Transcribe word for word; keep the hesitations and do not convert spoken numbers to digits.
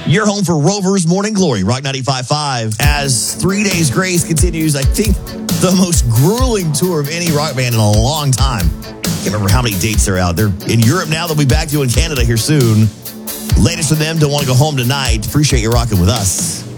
Your home for Rover's Morning Glory, Rock ninety-five point five. As Three Days Grace continues, I think the most grueling tour of any rock band in a long time. Can't remember how many dates they're out. They're in Europe now. They'll be back to in Canada here soon. Latest from them, Don't Want to Go Home Tonight. Appreciate you rocking with us.